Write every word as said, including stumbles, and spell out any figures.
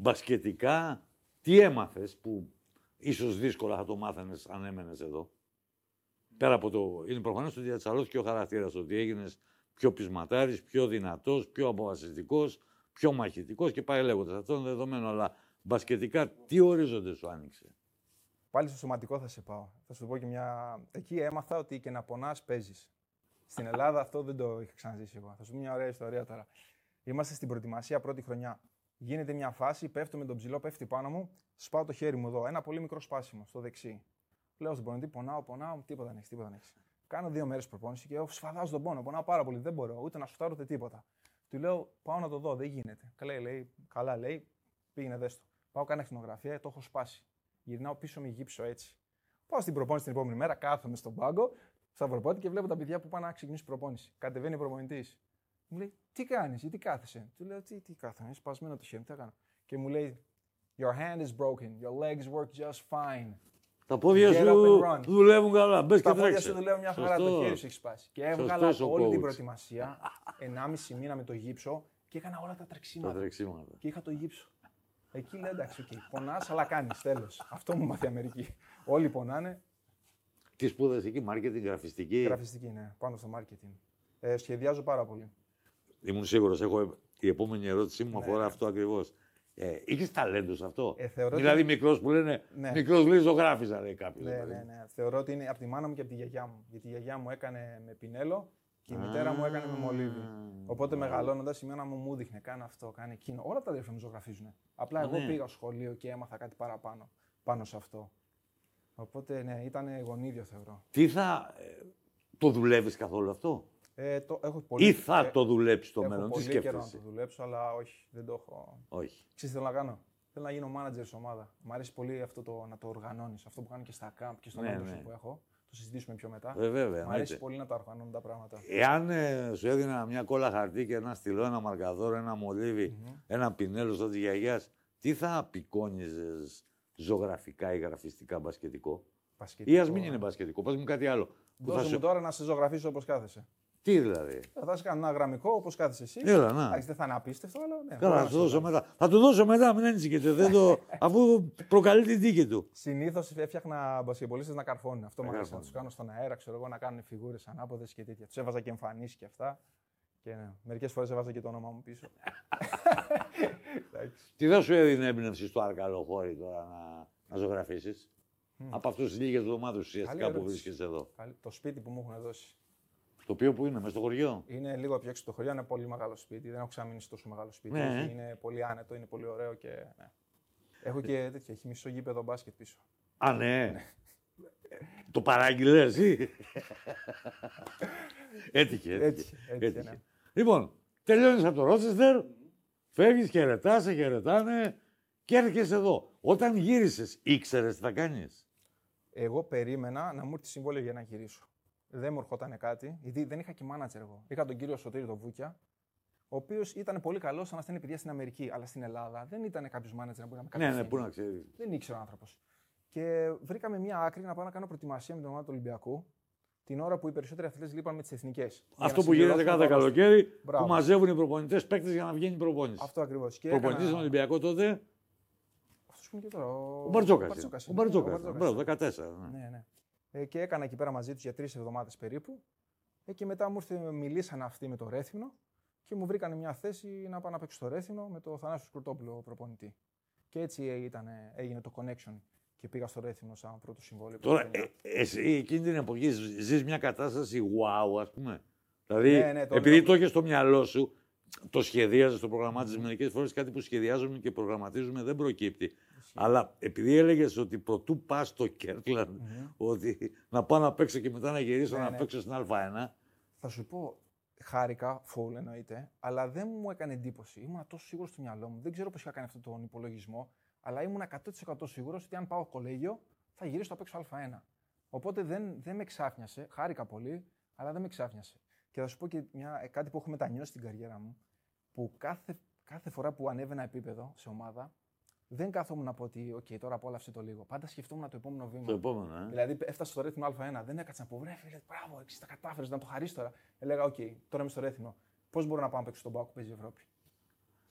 μπασκετικά, τι έμαθες που ίσως δύσκολα θα το μάθαινες αν έμενες εδώ. Πέρα από το. Είναι προφανώς ότι διατσαλώθηκε ο χαρακτήρας, ότι έγινες πιο πεισματάρης, πιο δυνατός, πιο αποφασιστικός, πιο μαχητικός και πάει λέγοντας. Αυτό είναι δεδομένο. Αλλά μπασκετικά, τι ορίζοντες σου άνοιξε. Πάλι στο σωματικό θα σε πάω. Θα σου πω και μια. Εκεί έμαθα ότι και να πονάς παίζεις. Στην Ελλάδα αυτό δεν το είχα ξαναζήσει εγώ. Θα σου πω μια ωραία ιστορία τώρα. Είμαστε στην προετοιμασία πρώτη χρονιά. Γίνεται μια φάση, πέφτω με τον ψηλό, πέφτει πάνω μου, σπάω το χέρι μου εδώ. Ένα πολύ μικρό σπάσιμο στο δεξί. Λέω στον πονητή, πονάω, πονάω, τίποτα δεν έχει, τίποτα δεν έχει. Κάνω δύο μέρες προπόνηση και εγώ σφαδάζω τον πόνο. Πονάω πάρα πολύ, δεν μπορώ ούτε να σουτάρω ούτε τίποτα. Του λέω, πάω να το δω, δεν γίνεται. Καλά λέει, καλά λέει, πήγαινε δες το. Πάω, κάνω ακτινογραφία, το έχω σπάσει. Γυρνάω πίσω με γύψο έτσι. Πάω στην προπόνηση την επόμενη μέρα, κάθομαι στον πάγκο, στα προπόνηση και βλέπω τα παιδιά που πάνε να ξεκινήσει προπόνηση. Κατεβαίνει ο προπονητής. Μου λέει, τι κάνεις, γιατί κάθεσαι. Του λέω, τι, τι κάθομαι, είναι σπασμένο το χέρι, τι έκανα. Και μου λέει, your hand is broken, your legs work just fine. Τα πόδια σου δουλεύουν καλά. Μπες και τα τρέξε. πόδια σου δουλεύουν μια χαρά, το χέρι σου έχει σπάσει. Και έβγαλα όλη coach. την προετοιμασία, ενάμιση μήνα με το γύψο και έκανα όλα τα τρεξίματα. Τα τρεξίματα. Και είχα το γύψο. Εκεί λέει εντάξει, okay, πονάς, αλλά κάνεις, τέλος. Αυτό μου μάθει η Αμερική. Όλοι πονάνε. Τι σπούδες εκεί, marketing, γραφιστική. Γραφιστική, ναι, πάνω στο marketing. Ε, σχεδιάζω πάρα πολύ. Ήμουν σίγουρος. Έχω... Η επόμενη ερώτησή μου ναι, αφορά ναι. αυτό ακριβώς. Ε, είχες ταλέντο σε αυτό. Ε, θεωρώ δηλαδή, ότι... μικρός που λένε ναι. μικρός λέει ζωγράφης, λέει κάποιος. Ναι, ναι, ναι. Θεωρώ ότι είναι από τη μάνα μου και από τη γιαγιά μου. Γιατί η γιαγιά μου έκανε με πινέλο και η μητέρα μου έκανε με μολύβι. Οπότε μεγαλώνοντας η μάνα μου μου δείχνε, κάνε αυτό, κάνε εκείνο. Όλα τα αδέρφια μου ζωγραφίζουν. Απλά εγώ ναι. πήγα στο σχολείο και έμαθα κάτι παραπάνω πάνω σε αυτό. Οπότε ναι, ήταν γονίδιο θεωρώ. Τι θα. Ε, το δουλεύεις καθόλου αυτό. Ε, το, έχω πολύ, Ή θα ε, το δουλέψεις στο μέλλον, τι σκέφτεσαι. Έχω πολύ καιρό να σκέφτεσαι. το δουλέψω, αλλά όχι, δεν το έχω. Όχι. Ξέρεις τι θέλω να κάνω. Θέλω να γίνω manager σε ομάδα. Μ' αρέσει πολύ αυτό το, να το οργανώνεις. Αυτό που κάνω και στα camp και στο ναι, mentorship ναι. που έχω. Το συζητήσουμε πιο μετά. Ε, βέβαια, Μ' αρέσει ναι. πολύ να τα οργανώνω τα πράγματα. Εάν ε, σου έδινα μια κόλλα χαρτί και ένα στυλό, ένα μαρκαδόρο, ένα μολύβι, mm-hmm. ένα πινέλο σαν τη γιαγιάς, τι θα απεικόνιζες ζωγραφικά ή γραφιστικά μπασκετικό. Ή ας μην είναι μπασκετικό, πας μου κάτι άλλο. Δώσε μου σου... τώρα να σε ζωγραφίσω όπως κάθεσαι. Τι δηλαδή. Θα σου κάνω ένα γραμμικό όπως κάθεσαι εσύ. Έλα, να. Εντάξει, δεν θα είναι απίστευτο, αλλά ναι. Καλά, θα το δώσω μετά. Θα το δώσω μετά, μην ανησυχείτε. Δεν το... Αφού προκαλεί την τύχη του. Συνήθως έφτιαχνα μπασκετμπολίστες να καρφώνουν. Αυτό μου αρέσει να τους κάνω στον αέρα, ξέρω εγώ, να κάνουν φιγούρες ανάποδες και τέτοια. Τους έβαζα και εμφανίσεις και αυτά. Και ναι, μερικές φορές έβαζα και το όνομά μου πίσω. Τι δεν σου έδινε έμπνευση στο Αρκαλοχώρι τώρα να, να ζωγραφίσεις. Mm. Από αυτούς τις λίγες εβδομάδες ουσιαστικά που βρίσκεσαι εδώ. Το σπίτι που μου έχουν δώσει. Το οποίο που είναι, μέσα στο χωριό. Είναι λίγο πιο έξω το χωριό, είναι πολύ μεγάλο σπίτι. Δεν έχω ξαναμείνει σε τόσο μεγάλο σπίτι. Ναι. Είναι πολύ άνετο, είναι πολύ ωραίο και. Ναι. Έχω και τέτοια, έχει μισό γήπεδο μπάσκετ πίσω. Α, ναι. ναι. Το παράγγειλες ή. έτυχε, έτυχε. Έτσι, έτυχε, έτυχε. Ναι. Λοιπόν, τελειώνεις από το Ρότσεστερ, φεύγεις, χαιρετάς, σε χαιρετάνε και έρχεσαι εδώ. Όταν γύρισες, ήξερες τι θα κάνεις. Εγώ περίμενα να μου έρθει συμβόλαιο για να γυρίσω. Δεν μου ερχόταν κάτι, γιατί δεν είχα και manager εγώ. Είχα τον κύριο Σωτήρη τον Βούκια, ο οποίος ήταν πολύ καλός σαν να στέλνει παιδιά στην Αμερική. Αλλά στην Ελλάδα δεν ήταν κάποιο manager να μπορεί να με κάνει. Ναι, ναι, πού να ξέρει. Δεν ήξερε ο άνθρωπος. Και βρήκαμε μια άκρη να πάω να κάνω προετοιμασία με την ομάδα του Ολυμπιακού την ώρα που οι περισσότεροι αθλητές λείπαν με τις εθνικές. Αυτό που γίνεται κάθε καλοκαίρι, που μαζεύουν οι προπονητές παίκτες για να βγαίνει η προπόνηση. Αυτό ακριβώς. Προπονητής στον Ολυμπιακό τότε. Αυτός που είναι και τώρα. Ο Μπαρτζόκας. Ο Μπαρτζόκας. Μπράβο, δεκατέσσερα. Ναι, ναι. Ε, και έκανα εκεί πέρα μαζί τους για τρεις εβδομάδες περίπου. Ε, και μετά μου ήρθε, μιλήσαν αυτοί με το Ρέθυμνο και μου βρήκαν μια θέση να πάω να παίξω στο Ρέθυμνο με το Θανάσιο Σκουρτόπουλο προπονητή. Και έτσι ήταν, έγινε το connection και πήγα στο Ρέθυμνο σαν πρώτο συμβόλαιο. Τώρα, ε, εσύ εκείνη την εποχή ζεις μια κατάσταση wow, ας πούμε. Δηλαδή, ναι, ναι, το επειδή το έχεις στο μυαλό σου, το σχεδίαζες, το προγραμμάτιζες. Mm-hmm. Μερικές φορές κάτι που σχεδιάζουμε και προγραμματίζουμε δεν προκύπτει. Mm-hmm. Αλλά επειδή έλεγες ότι πρωτού πας στο Κέρτλαντ, mm-hmm. ότι να πάω να παίξω και μετά να γυρίσω ναι, να ναι. παίξω στην Α1. Θα σου πω, χάρηκα, full εννοείται, αλλά δεν μου έκανε εντύπωση. Ήμουν τόσο σίγουρος στο μυαλό μου. Δεν ξέρω πώς είχα κάνει αυτόν τον υπολογισμό, αλλά ήμουν εκατό τοις εκατό σίγουρος ότι αν πάω κολέγιο θα γυρίσω να παίξω Α1. Οπότε δεν, δεν με ξάφνιασε. Χάρηκα πολύ, αλλά δεν με ξάφνιασε. Και θα σου πω και μια, κάτι που έχω μετανιώσει στην καριέρα μου, που κάθε, κάθε φορά που ανέβαινα επίπεδο σε ομάδα, δεν κάθομαι να πω ότι, OK, τώρα απόλαυσε το λίγο. Πάντα σκεφτόμουν το επόμενο βήμα. Το επόμενο, ε. Δηλαδή, έφτασα στο Ρέθυμνο Α1, δεν έκατσα να πω, βρε, φίλε, μπράβο, εξής τα κατάφερες να το χαρίσει τώρα. Έλεγα, OK, τώρα είμαι στο Ρέθυμνο. Πώς μπορώ να πάω να παίξω στον Πάο που παίζει η Ευρώπη.